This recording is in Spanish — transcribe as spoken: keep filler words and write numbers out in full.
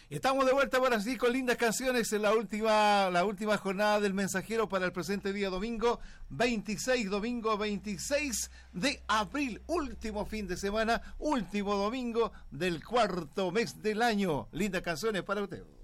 Estamos de vuelta por así con lindas canciones en la última, la última jornada del Mensajero para el presente día domingo veintiséis, domingo veintiséis de abril, último fin de semana, último domingo del cuarto mes del año. Lindas canciones para usted.